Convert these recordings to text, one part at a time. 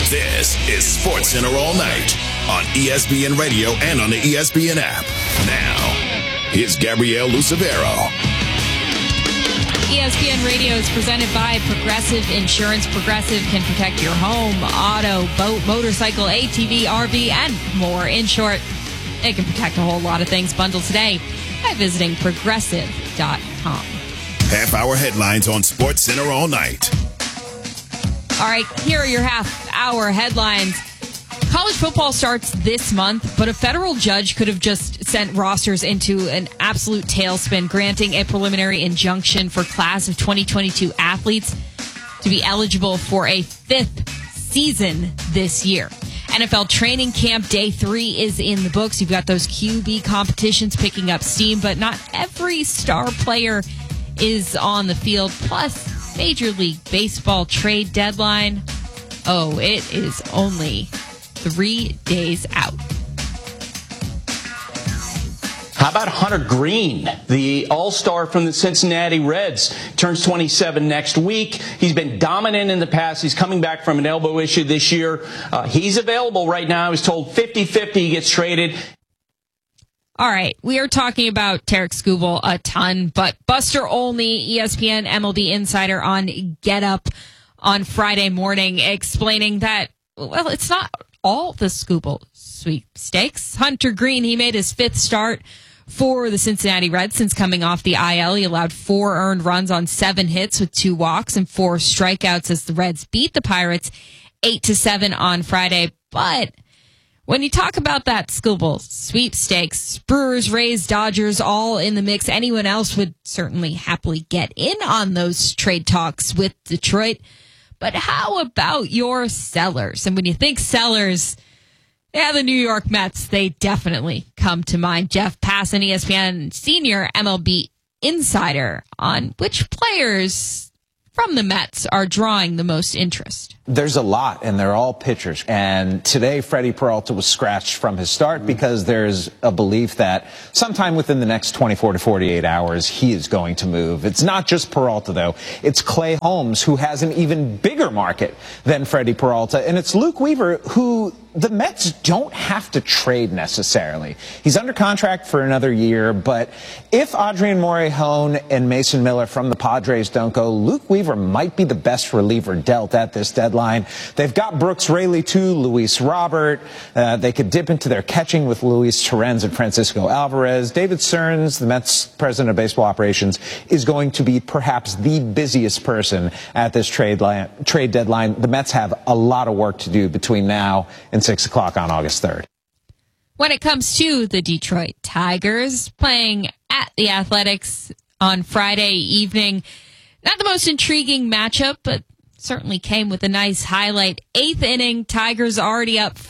This is SportsCenter All Night on ESPN Radio and on the ESPN app. Now, here's Gabrielle Lucevero. ESPN Radio is presented by Progressive Insurance. Progressive can protect your home, auto, boat, motorcycle, ATV, RV, and more. In short, it can protect a whole lot of things. Bundle today by visiting progressive.com. Half-hour headlines on SportsCenter All Night. All right, here are your half-hour headlines. College football starts this month, but a federal judge could have just sent rosters into an absolute tailspin, granting a preliminary injunction for class of 2022 athletes to be eligible for a fifth season this year. NFL training camp day 3 is in the books. You've got those QB competitions picking up steam, but not every star player is on the field. Plus, Major League Baseball trade deadline. Oh, it is only 3 days out. How about Hunter Green, the all-star from the Cincinnati Reds? Turns 27 next week. He's been dominant in the past. He's coming back from an elbow issue this year. He's available right now. I was told 50-50 he gets traded. All right, we are talking about Tarek Skubal a ton, but Buster Olney, ESPN MLB insider on Get Up on Friday morning, explaining that, well, it's not all the Skubal sweepstakes. Hunter Green, he made his 5th start for the Cincinnati Reds since coming off the IL. He allowed 4 earned runs on 7 hits with 2 walks and 4 strikeouts as the Reds beat the Pirates 8-7 on Friday. But when you talk about that Skubal sweepstakes, Brewers, Rays, Dodgers, all in the mix, anyone else would certainly happily get in on those trade talks with Detroit. But how about your sellers? And when you think sellers, yeah, the New York Mets, they definitely come to mind. Jeff Passan, ESPN senior MLB insider, on which players from the Mets are drawing the most interest. There's a lot, and they're all pitchers. And today, Freddie Peralta was scratched from his start because there's a belief that sometime within the next 24 to 48 hours, he is going to move. It's not just Peralta, though. It's Clay Holmes, who has an even bigger market than Freddie Peralta. And it's Luke Weaver, who the Mets don't have to trade necessarily. He's under contract for another year, but if Adrian Morejon and Mason Miller from the Padres don't go, Luke Weaver might be the best reliever dealt at this deadline. They've got Brooks Raley too, Luis Robert. They could dip into their catching with Luis Torrens and Francisco Alvarez. David Stearns, the Mets president of baseball operations, is going to be perhaps the busiest person at this trade deadline. The Mets have a lot of work to do between now and 6 o'clock on August 3rd. When it comes to the Detroit Tigers playing at the Athletics on Friday evening, not the most intriguing matchup, but certainly came with a nice highlight. 8th inning, Tigers already up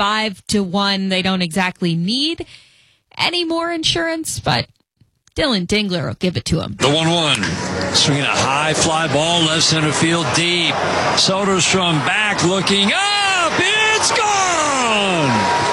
5-1. They don't exactly need any more insurance, but Dylan Dingler will give it to him. The 1-1. Swinging a high fly ball, left center field deep. Soderstrom back, looking up. It's gone!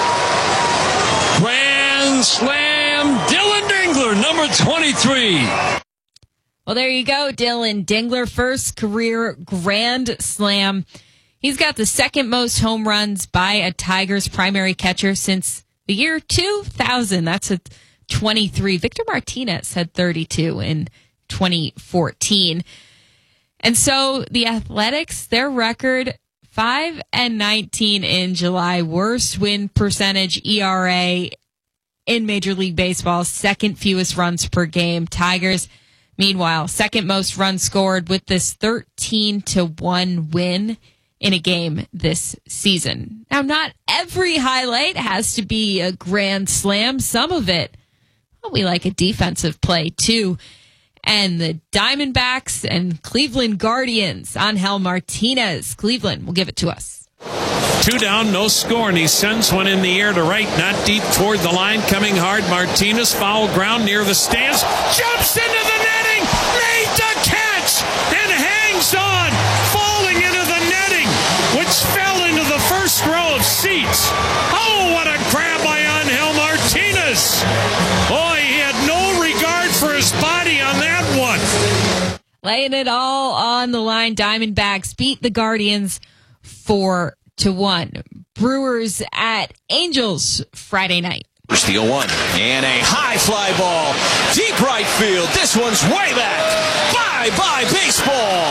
Grand slam, Dylan Dingler, number 23. Well, there you go, Dylan Dingler, first career grand slam. He's got the second most home runs by a Tigers primary catcher since the year 2000. That's a 23. Victor Martinez had 32 in 2014. And so the Athletics, their record 5-19 in July, worst win percentage ERA in Major League Baseball, second fewest runs per game. Tigers, meanwhile, second most runs scored with this 13-1 win in a game this season. Now, not every highlight has to be a grand slam. Some of it, well, we like a defensive play too. And the Diamondbacks and Cleveland Guardians, Angel Martinez. Cleveland will give it to us. 2 down, no score, and he sends one in the air to right, not deep toward the line, coming hard. Martinez, foul ground near the stands, jumps into the netting, made the catch, and hangs on, falling into the netting, which fell into the first row of seats. Oh, what a grab by Angel Martinez. Boy, he had no regard for his body on that one. Laying it all on the line. Diamondbacks beat the Guardians 4-2. 4-1. Brewers at Angels Friday night. The 0-1 and a high fly ball, deep right field. This one's way back. Bye-bye baseball.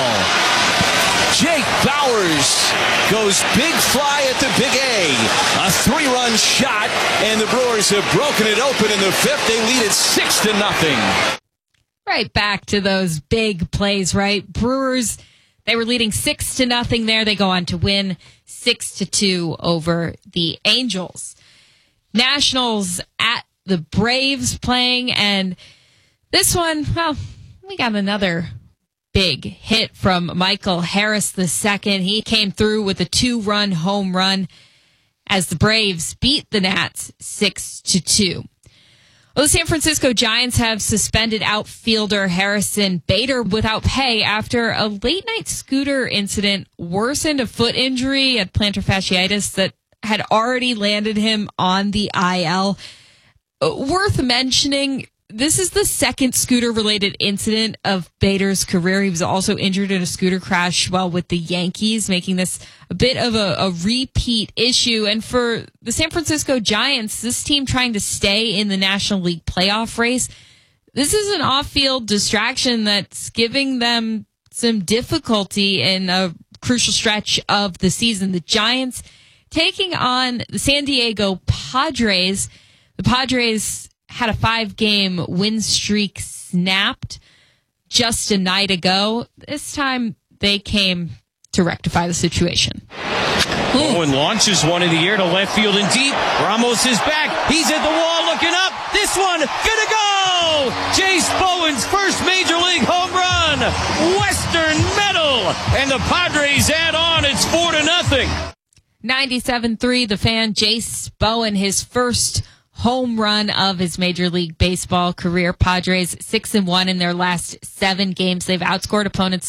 Jake Bauers goes big fly at the Big A. A 3-run shot, and the Brewers have broken it open in the 5th. They lead it 6-0. Right back to those big plays, right? Brewers, they were leading 6-0 there. They go on to win 6-2 over the Angels. Nationals at the Braves playing, and this one, well, we got another big hit from Michael Harris II. He came through with a 2-run home run as the Braves beat the Nats 6-2. Well, the San Francisco Giants have suspended outfielder Harrison Bader without pay after a late-night scooter incident worsened a foot injury at plantar fasciitis that had already landed him on the IL. Worth mentioning, this is the second scooter-related incident of Bader's career. He was also injured in a scooter crash while with the Yankees, making this a bit of a repeat issue. And for the San Francisco Giants, this team trying to stay in the National League playoff race, this is an off-field distraction that's giving them some difficulty in a crucial stretch of the season. The Giants taking on the San Diego Padres. The Padres had a 5-game win streak snapped just a night ago. This time they came to rectify the situation. Owen launches one in the air to left field and deep. Ramos is back. He's at the wall looking up. This one gonna go! Jace Bowen's first Major League home run. Western medal. And the Padres add on. It's 4-0. 97-3, the fan, Jace Bowen, his first home run of his Major League Baseball career. Padres 6-1 in their last 7 games. They've outscored opponents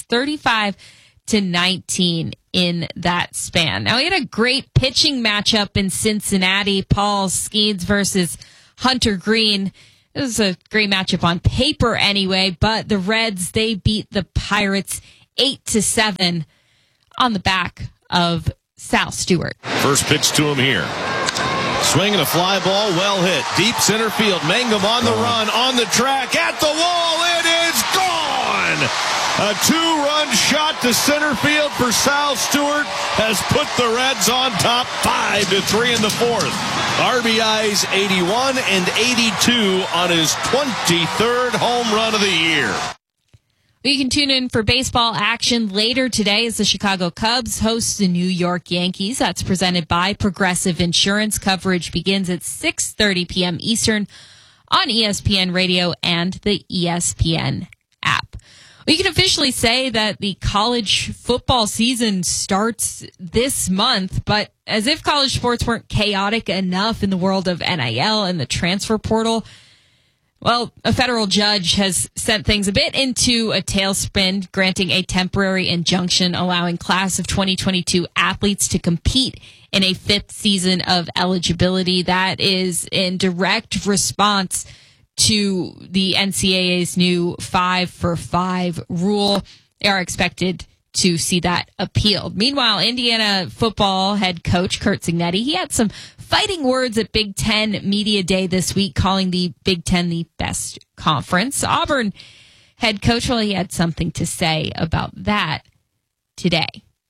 35-19 in that span. Now, we had a great pitching matchup in Cincinnati. Paul Skeens versus Hunter Green. It was a great matchup on paper anyway, but the Reds, they beat the Pirates 8-7 on the back of Sal Stewart. First pitch to him here. Swinging a fly ball, well hit. Deep center field. Mangum on the run, on the track, at the wall. It is gone! A 2-run shot to center field for Sal Stewart has put the Reds on top 5-3 in the 4th. RBIs 81 and 82 on his 23rd home run of the year. You can tune in for baseball action later today as the Chicago Cubs host the New York Yankees. That's presented by Progressive Insurance. Coverage begins at 6:30 p.m. Eastern on ESPN Radio and the ESPN app. We can officially say that the college football season starts this month, but as if college sports weren't chaotic enough in the world of NIL and the transfer portal, well, a federal judge has sent things a bit into a tailspin, granting a temporary injunction allowing class of 2022 athletes to compete in a 5th season of eligibility. That is in direct response to the NCAA's new 5-for-5 rule. They are expected to see that appealed. Meanwhile, Indiana football head coach Curt Cignetti, he had some fighting words at Big Ten Media Day this week, calling the Big Ten the best conference. Auburn head coach, well, he had something to say about that today.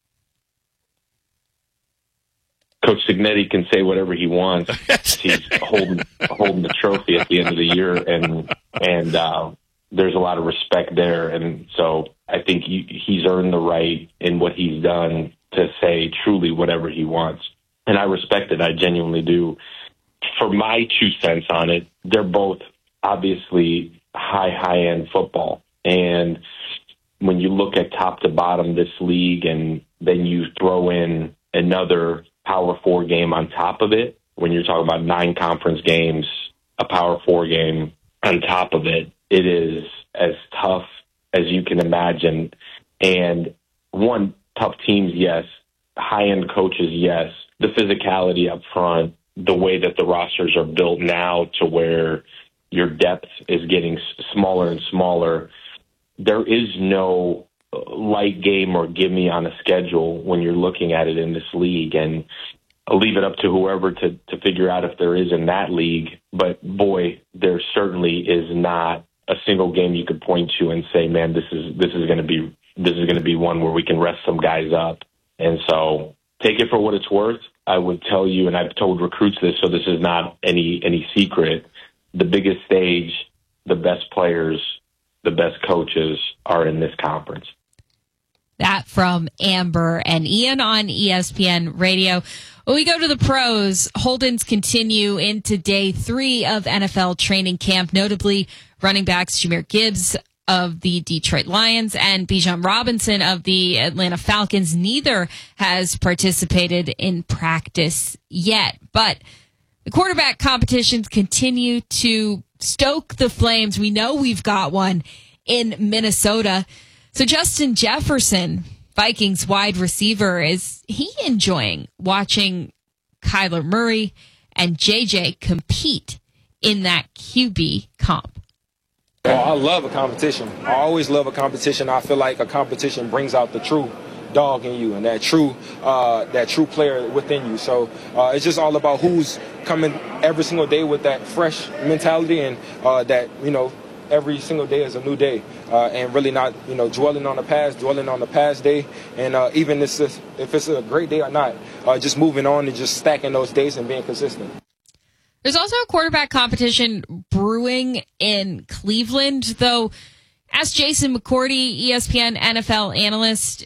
Coach Cignetti can say whatever he wants. He's holding the trophy at the end of the year, and there's a lot of respect there. And so I think he's earned the right in what he's done to say truly whatever he wants. And I respect it. I genuinely do. For my 2 cents on it, they're both obviously high-end football. And when you look at top to bottom this league and then you throw in another Power 4 game on top of it, when you're talking about 9 conference games, a Power 4 game on top of it, it is as tough as you can imagine. And one, tough teams, yes. High-end coaches, yes. The physicality up front, the way that the rosters are built now to where your depth is getting smaller and smaller. There is no light game or gimme on a schedule when you're looking at it in this league. And I'll leave it up to whoever to figure out if there is in that league. But boy, there certainly is not a single game you could point to and say, man, this is going to be one where we can rest some guys up. And so take it for what it's worth. I would tell you, and I've told recruits this, so this is not any secret, the biggest stage, the best players, the best coaches are in this conference. That from Amber and Ian on ESPN Radio. When we go to the pros, holdings continue into day 3 of NFL training camp, notably running backs Jahmyr Gibbs of the Detroit Lions and Bijan Robinson of the Atlanta Falcons. Neither has participated in practice yet, but the quarterback competitions continue to stoke the flames. We know we've got one in Minnesota. So Justin Jefferson, Vikings wide receiver, is he enjoying watching Kyler Murray and JJ compete in that QB comp? Oh, I love a competition. I always love a competition. I feel like a competition brings out the true dog in you and that true player within you. So it's just all about who's coming every single day with that fresh mentality and that, every single day is a new day, and really not, dwelling on the past day, and even if it's a great day or not, just moving on and just stacking those days and being consistent. There's also a quarterback competition brewing in Cleveland, though. Ask Jason McCourty, ESPN NFL analyst,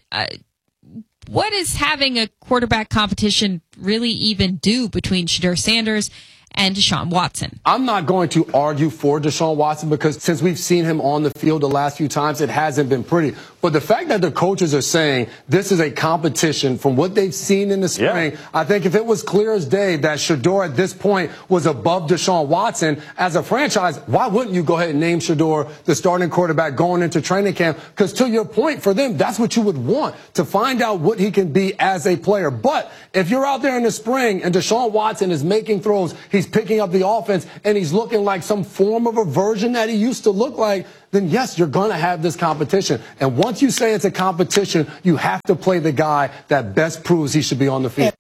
what is having a quarterback competition really even do between Shedeur Sanders and Deshaun Watson? I'm not going to argue for Deshaun Watson because since we've seen him on the field the last few times, it hasn't been pretty. But the fact that the coaches are saying this is a competition from what they've seen in the spring, I think if it was clear as day that Shedeur at this point was above Deshaun Watson as a franchise, why wouldn't you go ahead and name Shedeur the starting quarterback going into training camp? Because to your point, for them, that's what you would want, to find out what he can be as a player. But if you're out there in the spring and Deshaun Watson is making throws, he's picking up the offense, and he's looking like some form of a version that he used to look like, then yes, you're going to have this competition. And once you say it's a competition, you have to play the guy that best proves he should be on the field.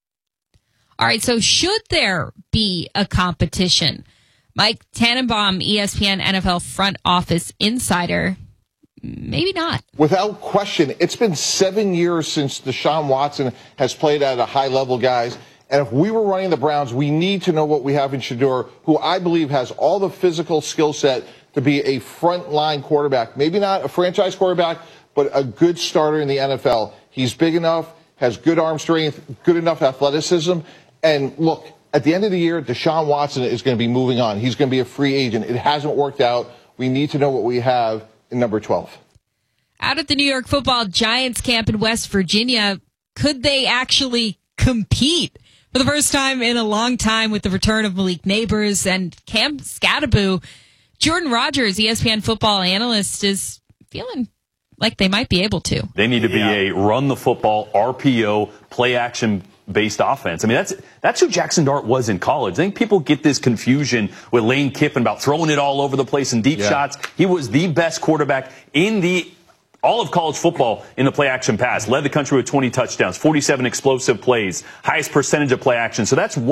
All right, so should there be a competition? Mike Tannenbaum, ESPN NFL front office insider, maybe not. Without question, it's been 7 years since Deshaun Watson has played at a high level, guys. And if we were running the Browns, we need to know what we have in Shedeur, who I believe has all the physical skill set to be a frontline quarterback. Maybe not a franchise quarterback, but a good starter in the NFL. He's big enough, has good arm strength, good enough athleticism. And look, at the end of the year, Deshaun Watson is going to be moving on. He's going to be a free agent. It hasn't worked out. We need to know what we have in number 12. Out at the New York Football Giants camp in West Virginia, could they actually compete for the first time in a long time with the return of Malik Nabers and Cam Skattebo? Jordan Rogers, ESPN football analyst, is feeling like they might be able to. They need to be a run the football, RPO, play action based offense. I mean, that's who Jackson Dart was in college. I think people get this confusion with Lane Kiffin about throwing it all over the place in deep shots. He was the best quarterback in all of college football in the play action pass. Led the country with 20 touchdowns, 47 explosive plays, highest percentage of play action. So that's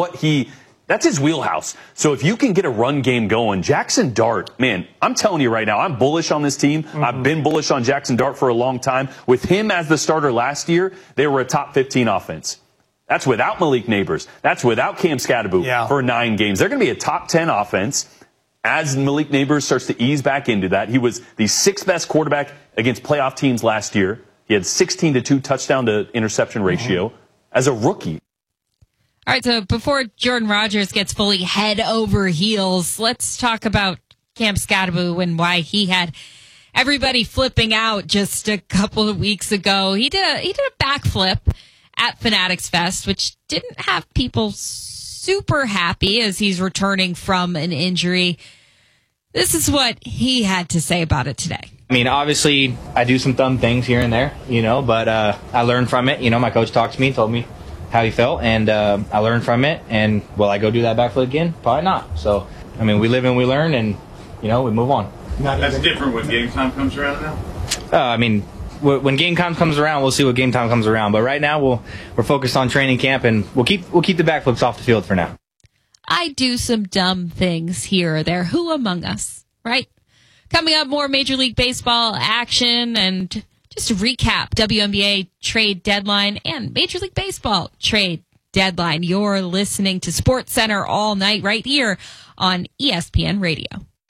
his wheelhouse. So if you can get a run game going, Jackson Dart, man, I'm telling you right now, I'm bullish on this team. I've been bullish on Jackson Dart for a long time. With him as the starter last year, they were a top 15 offense. That's without Malik Nabers. That's without Cam Skattebo for 9 games. They're going to be a top 10 offense as Malik Nabers starts to ease back into that. He was the 6th best quarterback against playoff teams last year. He had 16-2 touchdown to interception ratio as a rookie. All right, so before Jordan Rogers gets fully head over heels, let's talk about Cam Skattebo and why he had everybody flipping out just a couple of weeks ago. He did a backflip at Fanatics Fest, which didn't have people super happy as he's returning from an injury. This is what he had to say about it today. I mean, obviously, I do some dumb things here and there, but I learned from it. My coach talked to me, told me how he felt, and I learned from it. And will I go do that backflip again? Probably not. So, I mean, we live and we learn, and we move on. That's different when game time comes around now. I mean, when game time comes around, we'll see what game time comes around. But right now, we're focused on training camp, and we'll keep the backflips off the field for now. I do some dumb things here or there. Who among us, right? Coming up, more Major League Baseball action and just to recap WNBA trade deadline and Major League Baseball trade deadline. You're listening to Sports Center all night right here on ESPN Radio.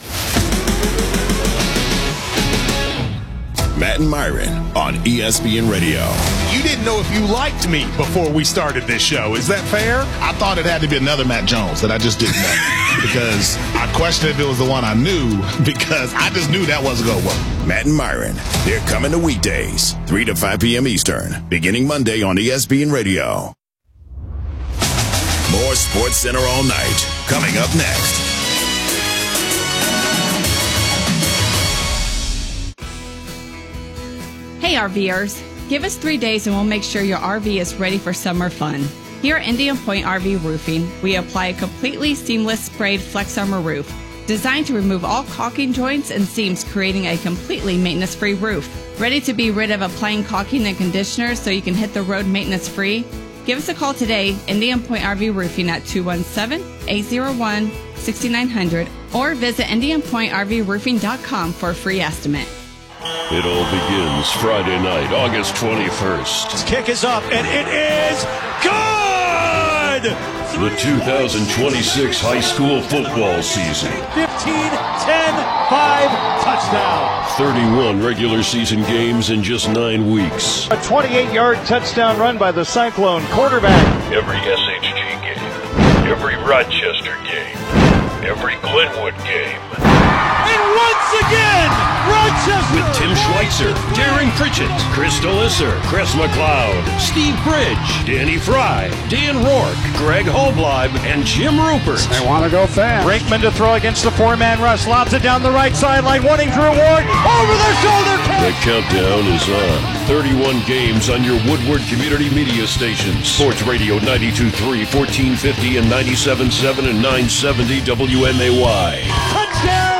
Matt and Myron on ESPN Radio. You didn't know if you liked me before we started this show. Is that fair? I thought it had to be another Matt Jones that I just didn't know because I questioned if it was the one I knew because I just knew that wasn't going to work. Matt and Myron, they're coming to weekdays, 3 to 5 p.m. Eastern, beginning Monday on ESPN Radio. More Sports Center all night, coming up next. Hey RVers, give us 3 days and we'll make sure your RV is ready for summer fun. Here at Indian Point RV Roofing, we apply a completely seamless sprayed Flex Armor roof, designed to remove all caulking joints and seams, creating a completely maintenance-free roof. Ready to be rid of applying caulking and conditioner so you can hit the road maintenance-free? Give us a call today, Indian Point RV Roofing at 217-801-6900 or visit IndianPointRVRoofing.com for a free estimate. It all begins Friday night, August 21st. His kick is up, and it is good! The 2026 high school football season. 15-10-5 touchdown. 31 regular season games in just 9 weeks. A 28-yard touchdown run by the Cyclone quarterback. Every SHG game, every Rochester game, every Glenwood game. And once again, Rochester! With Tim Schweitzer, Darren Pritchett, Chris Delisser, Chris McLeod, Steve Bridge, Danny Fry, Dan Rourke, Greg Holbleib, and Jim Rupert. They want to go fast. Brinkman to throw against the four-man rush. Lobs it down the right sideline, wanting Drew Ward. Over the shoulder catch. The countdown is on. 31 games on your Woodward Community Media stations. Sports Radio 92.3, 1450, and 97.7 and 970 WMAY. Touchdown!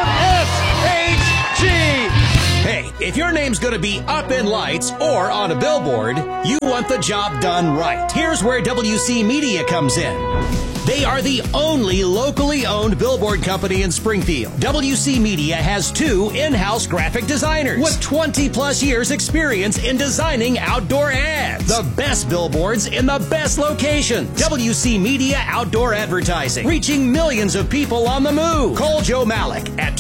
Hey, if your name's going to be up in lights or on a billboard, you want the job done right. Here's where WC Media comes in. They are the only locally owned billboard company in Springfield. WC Media has 2 in-house graphic designers with 20-plus years experience in designing outdoor ads. The best billboards in the best locations. WC Media Outdoor Advertising, reaching millions of people on the move. Call Joe Malik at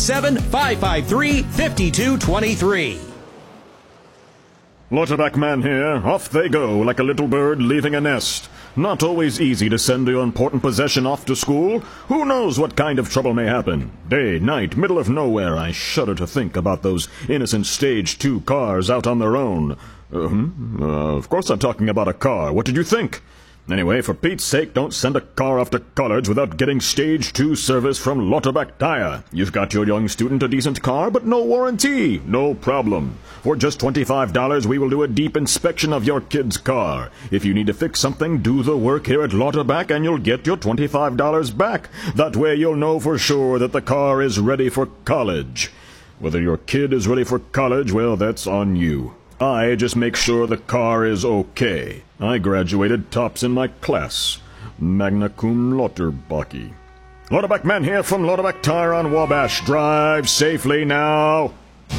217-553-5223. Lauterbach man here. Off they go like a little bird leaving a nest. Not always easy to send your important possession off to school. Who knows what kind of trouble may happen? Day, night, middle of nowhere. I shudder to think about those innocent Stage 2 cars out on their own. Of course I'm talking about a car. What did you think? Anyway, for Pete's sake, don't send a car off to college without getting Stage 2 service from Lauterbach Tire. You've got your young student a decent car, but no warranty. No problem. For just $25, we will do a deep inspection of your kid's car. If you need to fix something, do the work here at Lauterbach and you'll get your $25 back. That way you'll know for sure that the car is ready for college. Whether your kid is ready for college, well, that's on you. I just make sure the car is okay. I graduated tops in my class. Magna cum Lauterbach. Lauterbach man here from Lauterbach Tire on Wabash. Drive safely now.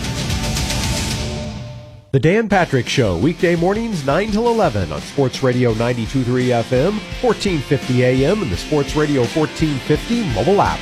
The Dan Patrick Show, weekday mornings 9 till 11 on Sports Radio 92.3 FM, 1450 AM, and the Sports Radio 1450 mobile app.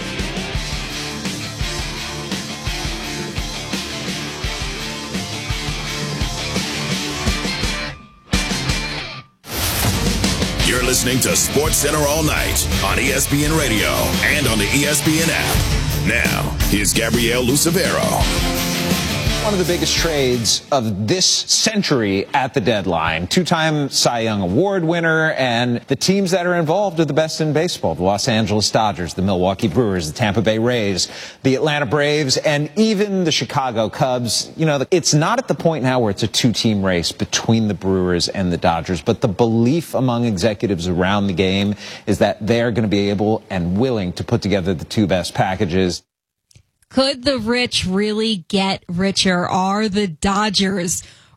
You're listening to Sports Center all night on ESPN Radio and on the ESPN app. Now, here's Gabrielle Lucevero. One of the biggest trades of this century at the deadline. 2-time Cy Young Award winner, and the teams that are involved are the best in baseball. The Los Angeles Dodgers, the Milwaukee Brewers, the Tampa Bay Rays, the Atlanta Braves, and even the Chicago Cubs. You know, it's not at the point now where it's a 2-team race between the Brewers and the Dodgers, but the belief among executives around the game is that they're going to be able and willing to put together the 2 best packages. Could the rich really get richer? Are the Dodgers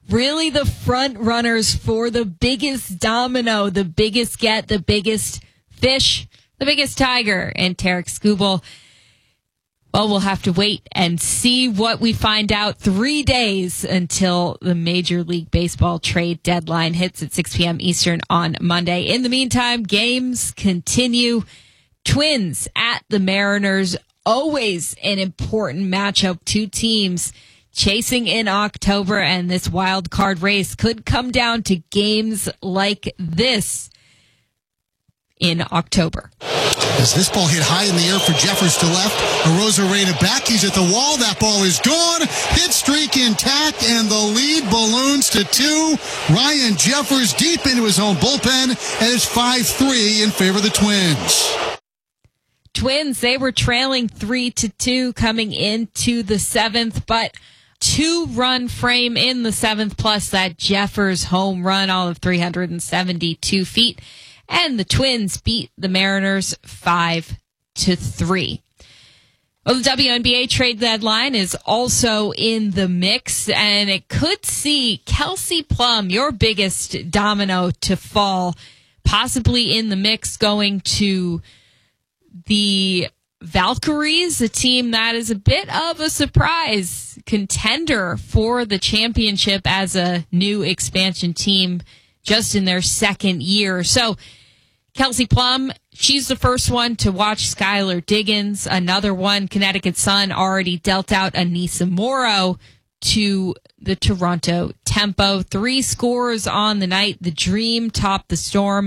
really the front runners for the biggest domino, the biggest get, the biggest fish, the biggest tiger, and Tarik Skubal. Well, we'll have to wait and see what we find out. 3 days until the Major League Baseball trade deadline hits at 6 p.m. Eastern on Monday. In the meantime, games continue. Twins at the Mariners, always an important matchup. Two teams chasing in October, and this wild card race could come down to games like this in October. As this ball hit high in the air for Jeffers to left, Arosa rated back. He's at the wall. That ball is gone. Hit streak intact, and the lead balloons to 2. Ryan Jeffers deep into his own bullpen, and it's 5-3 in favor of the Twins. Twins, they were trailing 3-2 coming into the 7th, but 2-run frame in the 7th, plus that Jeffers home run, all of 372 feet. And the Twins beat the Mariners 5-3. Well, the WNBA trade deadline is also in the mix, and it could see Kelsey Plum, your biggest domino, to fall, possibly in the mix, going to the Valkyries, a team that is a bit of a surprise contender for the championship as a new expansion team just in their second year. So Kelsey Plum, she's the first one to watch Skylar Diggins. Another one, Connecticut Sun, already dealt out Anissa Morrow to the Toronto Tempo. 3 scores on the night. The Dream topped the Storm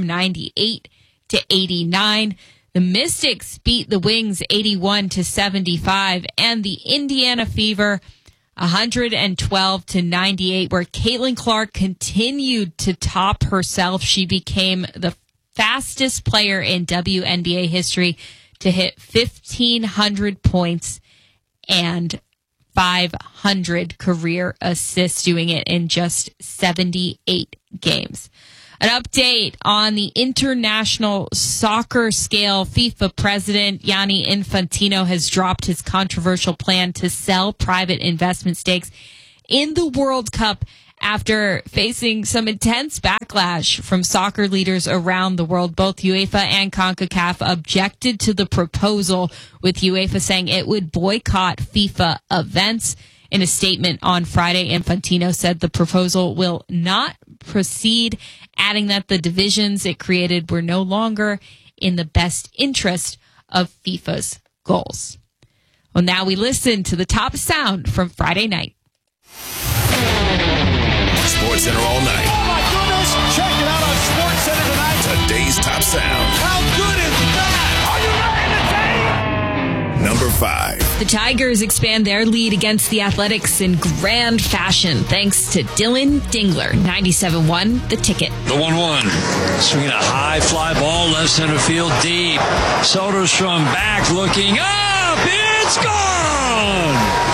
98-89. The Mystics beat the Wings 81-75. And the Indiana Fever 112-98, where Caitlin Clark continued to top herself. She became the fastest player in WNBA history to hit 1,500 points and 500 career assists, doing it in just 78 games. An update on the international soccer scale. FIFA president Gianni Infantino has dropped his controversial plan to sell private investment stakes in the World Cup after facing some intense backlash from soccer leaders around the world. Both UEFA and CONCACAF objected to the proposal, with UEFA saying it would boycott FIFA events. In a statement on Friday, Infantino said the proposal will not proceed, adding that the divisions it created were no longer in the best interest of FIFA's goals. Well, now we listen to the top sound from Friday night. Sports Center all night. Oh my goodness! Check it out on Sports Center tonight. Today's top sound. How good is that? Are you ready to take? Number 5. The Tigers expand their lead against the Athletics in grand fashion thanks to Dylan Dingler. 97-1, the ticket. The 1-1. Swinging a high fly ball, left center field deep. Soderstrom back looking up. It's gone!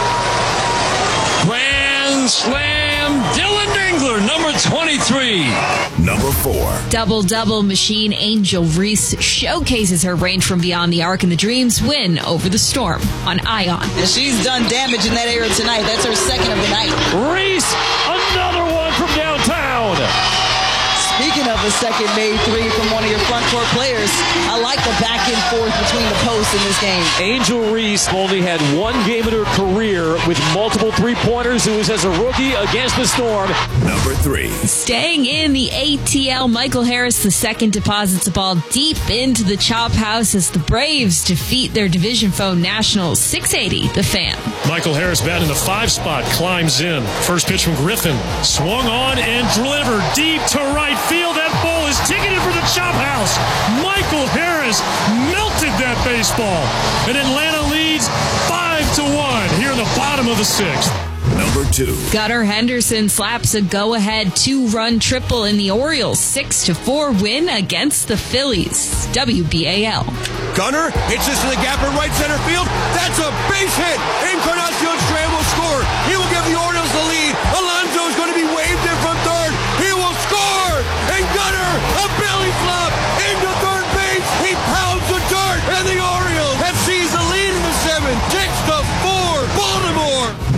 Grand slam, Dylan Dingler, number 23. Number 4. Double-double machine Angel Reese showcases her range from beyond the arc, and the Dreams win over the Storm on Ion. And she's done damage in that area tonight. That's her second of the night. Reese, another one from downtown. Speaking of a second made 3 from one of your front court players, I like the back and forth between the posts in this game. Angel Reese only had 1 game in her career with multiple three-pointers. It was as a rookie against the Storm. Number 3. Staying in the ATL, Michael Harris II deposits the ball deep into the chop house as the Braves defeat their division foe Nationals 680, the Fan. Michael Harris batting the 5 spot, climbs in. First pitch from Griffin. Swung on and delivered deep to right field. That ball is ticketed for the chop house. Michael Harris melted that baseball. And Atlanta leads 5-1 here in the bottom of the 6th. Number 2. Gunnar Henderson slaps a go-ahead 2-run triple in the Orioles' 6-4 win against the Phillies. WBAL. Gunnar hits this in the gap in right center field. That's a base hit. Encarnacion Strand will score. He will give the Orioles the lead. Alonso is going to be waved in from third. He will score. And Gunnar, a belly flop into third base. He pounds the dirt. And the Orioles have seized the lead in the 7th. 6-4, Baltimore. Number 1.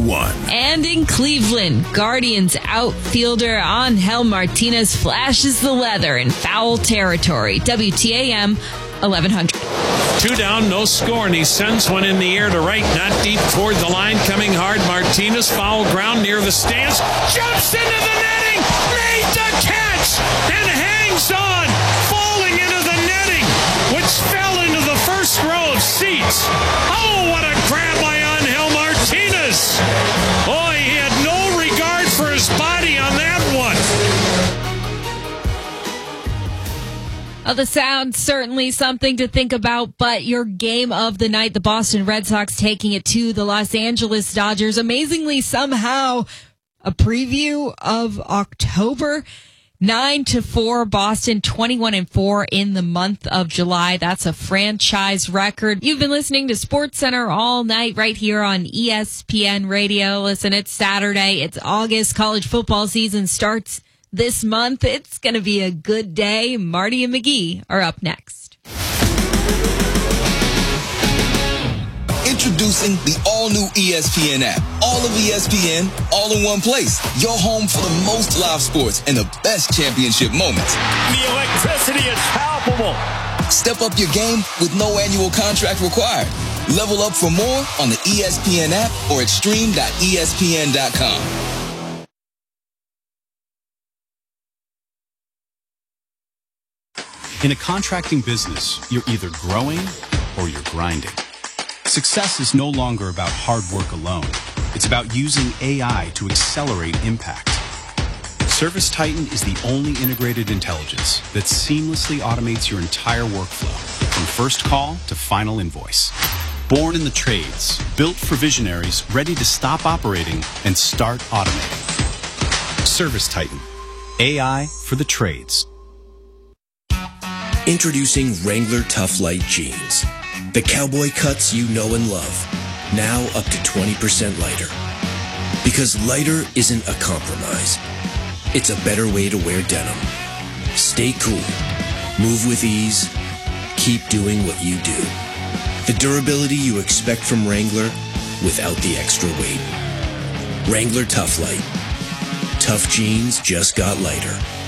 92.1. And in Cleveland, Guardians outfielder Angel Martinez flashes the leather in foul territory. WTAM 1100. 2 down, no score, and he sends one in the air to right, not deep toward the line, coming hard. Martinez, foul ground near the stands, jumps into the netting, made the catch, and hangs on, falling into the netting, which fell into the first row of seats. Oh, what a grab by Angel Martinez. Boy, he had no regard for his body on that one. Oh, the sound, certainly something to think about, but your game of the night, the Boston Red Sox taking it to the Los Angeles Dodgers. Amazingly, somehow, a preview of October. 9-4, Boston 21-4 in the month of July. That's a franchise record. You've been listening to SportsCenter all night right here on ESPN Radio. Listen, it's Saturday. It's August. College football season starts this month. It's going to be a good day. Marty and McGee are up next. Introducing the all-new ESPN app. All of ESPN, all in one place. Your home for the most live sports and the best championship moments. The electricity is palpable. Step up your game with no annual contract required. Level up for more on the ESPN app or at stream.espn.com. In a contracting business, you're either growing or you're grinding. Success is no longer about hard work alone. It's about using AI to accelerate impact. ServiceTitan is the only integrated intelligence that seamlessly automates your entire workflow, from first call to final invoice. Born in the trades, built for visionaries ready to stop operating and start automating. ServiceTitan, AI for the trades. Introducing Wrangler Tough Light Jeans. The cowboy cuts you know and love. Now up to 20% lighter. Because lighter isn't a compromise. It's a better way to wear denim. Stay cool. Move with ease. Keep doing what you do. The durability you expect from Wrangler without the extra weight. Wrangler Tough Light. Tough jeans just got lighter.